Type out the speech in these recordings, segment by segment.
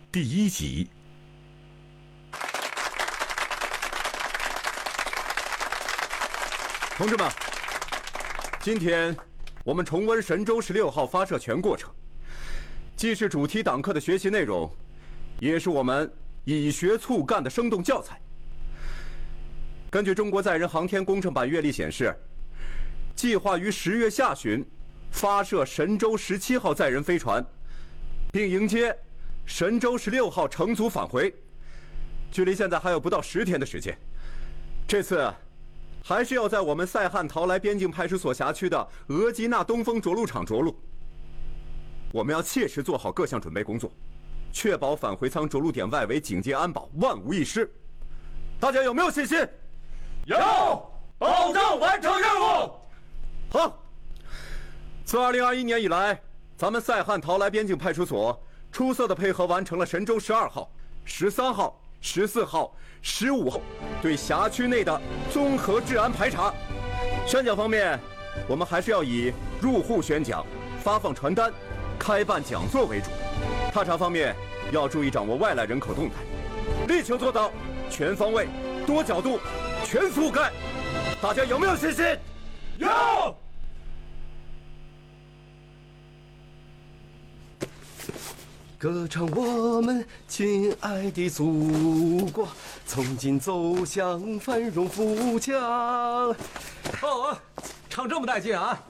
第1集。 同志们，今天我们重温神舟16号发射全过程，既是主题党课的学习内容，也是我们以学促干的生动教材。根据中国载人航天工程版阅历显示，计划于10月下旬发射神舟17号载人飞船，并迎接神舟16号乘组返回，距离现在还有不到10天的时间。这次还是要在我们塞罕陶莱边境派出所辖区的额济纳东风着陆场着陆。我们要切实做好各项准备工作，确保返回舱着陆点外围警戒安保万无一失。大家有没有信心？ 有，保证完成任务。 好。自2021年以来，咱们塞罕陶莱边境派出所出色的配合完成了神舟12号、13号、14号、15号对辖区内的综合治安排查。宣讲方面，我们还是要以入户宣讲、发放传单、开办讲座为主。踏查方面要注意掌握外来人口动态，力求做到全方位、多角度、全覆盖。大家有没有信心？ 有。 歌唱我们亲爱的祖国，从今走向繁荣富强。 哦，唱这么带劲啊！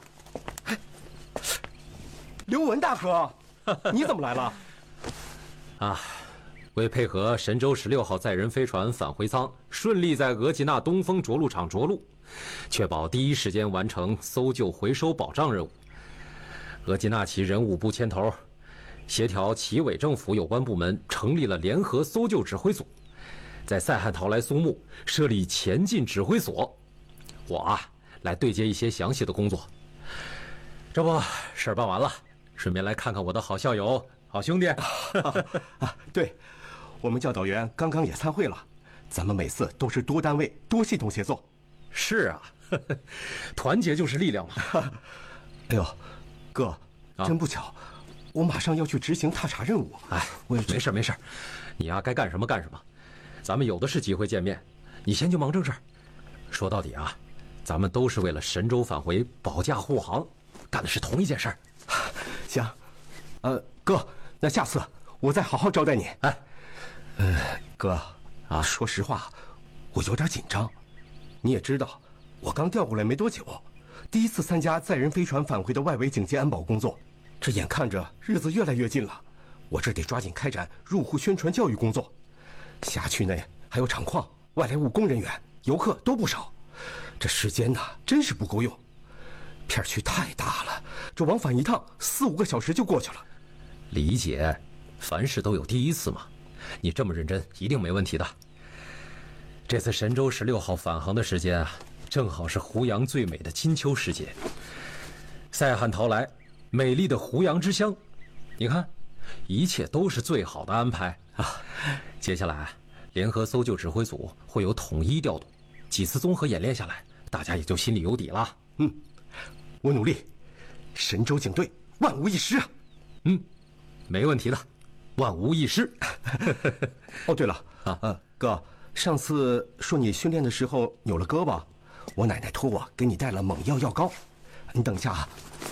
刘文大哥，你怎么来了？ 啊，为配合神舟16号载人飞船返回舱顺利在额济纳东风着陆场着陆，确保第一时间完成搜救回收保障任务，额济纳旗人武部牵头，协调旗委政府有关部门成立了联合搜救指挥组，在塞罕陶莱苏木设立前进指挥所。我来对接一些详细的工作。这不，事儿办完了，顺便来看看我的好校友、好兄弟。 对，我们教导员刚刚也参会了，咱们每次都是多单位、多系统协作。 是啊，团结就是力量嘛。 哎呦，哥，真不巧。我马上要去执行踏查任务。 没事没事，你该干什么干什么，咱们有的是机会见面，你先去忙正事。说到底咱们都是为了神舟返回保驾护航，干的是同一件事儿。 行，哥，那下次我再好好招待你。哥说实话，我有点紧张。你也知道，我刚调过来没多久，第一次参加载人飞船返回的外围警戒安保工作。这眼看着日子越来越近了，我这得抓紧开展入户宣传教育工作。辖区内还有厂矿、外来务工人员、游客都不少，这时间真是不够用。片区太大了，这往返一趟4、5个小时就过去了。 理解，凡事都有第一次嘛。你这么认真，一定没问题的。这次神舟16号返航的时间正好是湖阳最美的金秋时节。塞罕陶莱，美丽的湖阳之乡，你看，一切都是最好的安排接下来，联合搜救指挥组会有统一调度，几次综合演练下来，大家也就心里有底了。 我努力，神舟警队万无一失啊！ 没问题的，万无一失。 哦，对了哥，上次说你训练的时候扭了胳膊，我奶奶托我给你带了猛药药膏，你等一下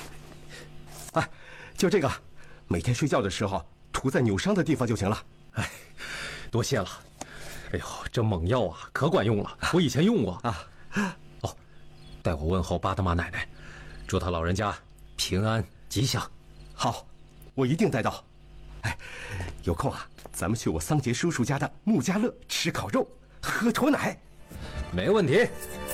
就这个，每天睡觉的时候涂在扭伤的地方就行了。 多谢了。哎呦，这猛药可管用了，我以前用过代我问候巴德玛奶奶，祝她老人家平安吉祥。 好，我一定带到。有空咱们去我桑杰叔叔家的穆家乐吃烤肉，喝驼奶。 没问题。